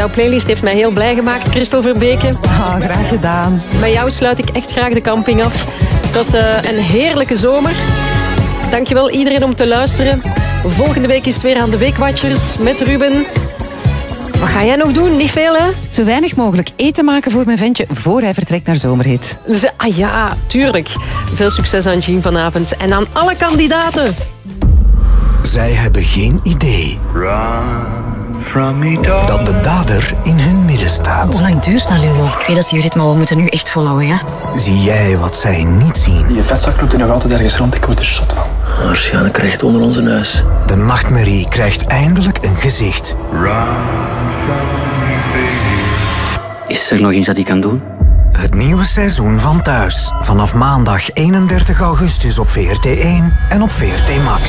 Jouw playlist heeft mij heel blij gemaakt, Christel Verbeke. Graag gedaan. Met jou sluit ik echt graag de camping af. Het was een heerlijke zomer. Dankjewel iedereen om te luisteren. Volgende week is het weer aan de Weekwatchers met Ruben. Wat ga jij nog doen? Niet veel, hè? Zo weinig mogelijk eten maken voor mijn ventje voor hij vertrekt naar Zomerhit. Ja, tuurlijk. Veel succes aan Jean vanavond en aan alle kandidaten. Zij hebben geen idee dat de dader in hun midden staat. Hoe lang duurt dat nu nog? Ik weet dat Judith, maar we moeten nu echt volhouden, ja? Zie jij wat zij niet zien? Je vetzak loopt er nog altijd ergens rond, ik word er zot van. Waarschijnlijk recht onder onze neus. De nachtmerrie krijgt eindelijk een gezicht. Is er nog iets dat ik kan doen? Het nieuwe seizoen van Thuis. Vanaf maandag 31 augustus op VRT1 en op VRT Max.